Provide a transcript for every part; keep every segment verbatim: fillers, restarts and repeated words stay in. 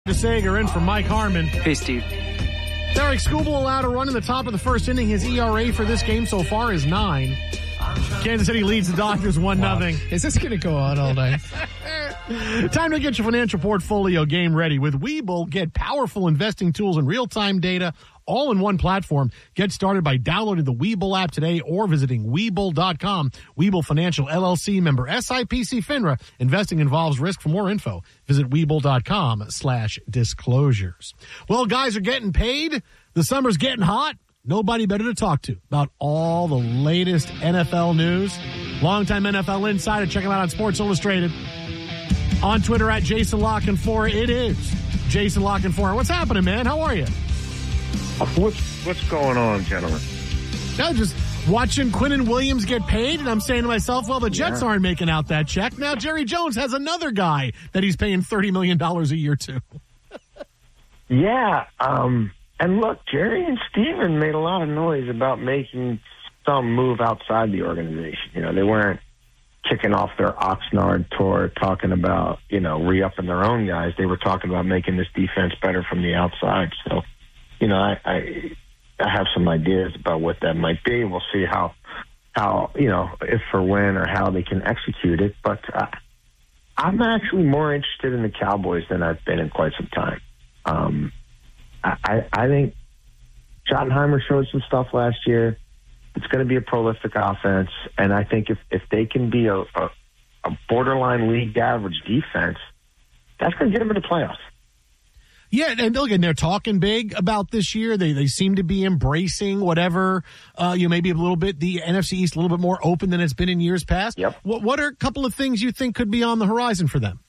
DeSager in for Mike Harmon. Hey, Steve. Derek Skubal allowed a run in the top of the first inning. His E R A for this game so far is nine. Kansas City leads the Dodgers one nothing. Wow. Is this going to go on all night? Time to get your financial portfolio game ready. With Webull, get powerful investing tools and real-time data all in one platform. Get started by downloading the Webull app today or visiting Webull dot com. Webull Financial, L L C, member S I P C FINRA. Investing involves risk. For more info, visit Webull dot com slash disclosures. Well, guys are getting paid. The summer's getting hot. Nobody better to talk to about all the latest N F L news. Longtime N F L insider. Check him out on Sports Illustrated. On Twitter at Jason La Canfora. It is Jason La Canfora. What's happening, man? How are you? What's what's going on, gentlemen? No, just watching Quinnen Williams get paid, and I'm saying to myself, well, the Jets yeah. aren't making out that check. Now Jerry Jones has another guy that he's paying thirty million dollars a year to. yeah, um, and look, Jerry and Steven made a lot of noise about making some move outside the organization. You know, they weren't kicking off their Oxnard tour talking about, you know, re-upping their own guys. They were talking about making this defense better from the outside. So, you know, I, I I have some ideas about what that might be. We'll see how, how you know, if or when or how they can execute it. But uh, I'm actually more interested in the Cowboys than I've been in quite some time. Um, I, I think Schottenheimer showed some stuff last year. It's going to be a prolific offense, and I think if, if they can be a, a, a borderline league average defense, that's going to get them in the playoffs. Yeah, and look, and they're talking big about this year. They they seem to be embracing whatever, uh, you know, maybe a little bit, the N F C East a little bit more open than it's been in years past. Yep. What, what are a couple of things you think could be on the horizon for them?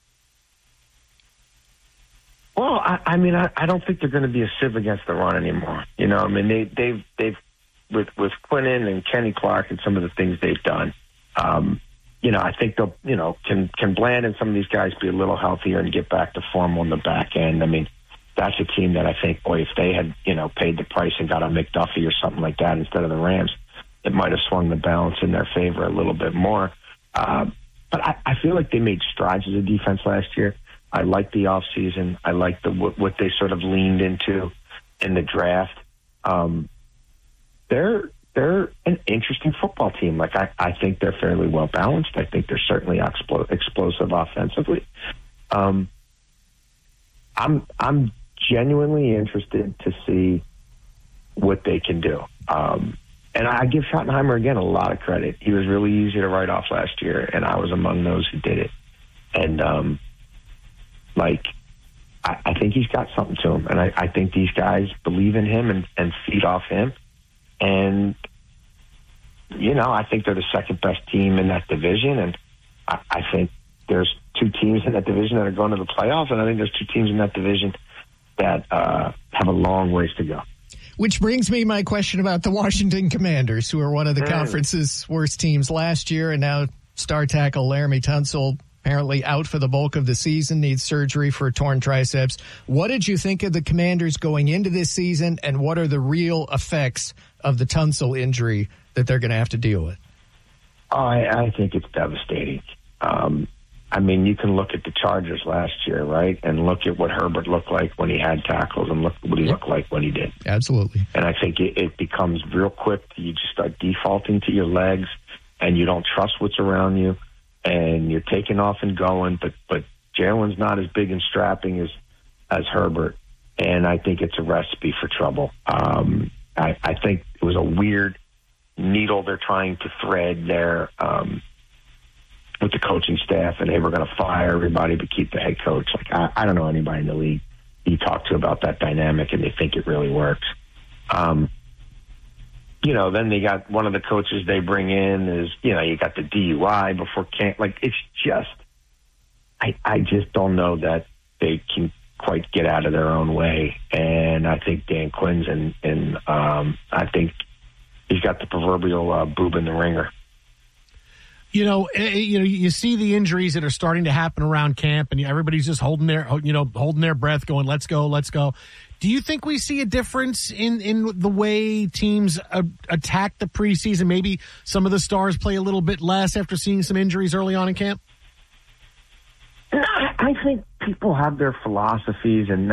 Well, I, I mean, I, I don't think they're going to be a sieve against the run anymore. You know, I mean, they, they've, they've, with, with Quinnen and Kenny Clark and some of the things they've done, um, you know, I think they'll, you know, can, can Bland and some of these guys be a little healthier and get back to form on the back end? I mean, that's a team that I think, boy, if they had, you know, paid the price and got a McDuffie or something like that instead of the Rams, it might have swung the balance in their favor a little bit more. Uh, but I, I feel like they made strides as a defense last year. I like the offseason. I like the what, what they sort of leaned into in the draft. Um, they're they're an interesting football team. Like I, I think they're fairly well balanced. I think they're certainly expl- explosive offensively. Um, I'm I'm genuinely interested to see what they can do. Um, and I give Schottenheimer again a lot of credit. He was really easy to write off last year, and I was among those who did it. And um, like, I, I think he's got something to him, and I, I think these guys believe in him and, and feed off him. And, you know, I think they're the second best team in that division, and I, I think there's two teams in that division that are going to the playoffs, and I think there's two teams in that division that uh, have a long ways to go. Which brings me my question about the Washington Commanders, who are one of the mm. conference's worst teams last year, and now star tackle Laramie Tunsil apparently out for the bulk of the season, needs surgery for a torn triceps. What did you think of the Commanders going into this season, and what are the real effects of the Tunsil injury that they're going to have to deal with? Oh, I, I think it's devastating. Um, I mean, you can look at the Chargers last year, right, and look at what Herbert looked like when he had tackles and look what he looked like when he did. Absolutely. And I think it, it becomes real quick. You just start defaulting to your legs, and you don't trust what's around you, and you're taking off and going. But but Jalen's not as big and strapping as as Herbert, and I think it's a recipe for trouble. Um, I, I think it was a weird needle they're trying to thread there. Um, with the coaching staff, and they were going to fire everybody but keep the head coach. Like, I, I don't know anybody in the league you talk to about that dynamic, and they think it really works. Um, you know, then they got one of the coaches they bring in is, you know, you got the D U I before camp. Like, it's just, I, I just don't know that they can quite get out of their own way. And I think Dan Quinn's and, and um, I think he's got the proverbial uh, boob in the ringer. You know, you know, you see the injuries that are starting to happen around camp, and everybody's just holding their, you know, holding their breath, going, "Let's go, let's go." Do you think we see a difference in, in the way teams uh, attack the preseason? Maybe some of the stars play a little bit less after seeing some injuries early on in camp. I think people have their philosophies, and